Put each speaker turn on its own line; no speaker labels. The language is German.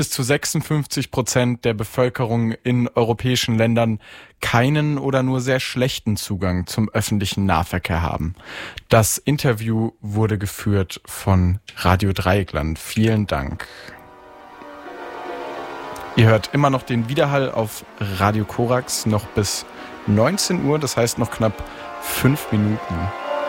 bis zu 56% der Bevölkerung in europäischen Ländern keinen oder nur sehr schlechten Zugang zum öffentlichen Nahverkehr haben. Das Interview wurde geführt von Radio Dreieckland. Vielen Dank. Ihr hört immer noch den Widerhall auf Radio Korax noch bis 19 Uhr, das heißt noch knapp 5 Minuten.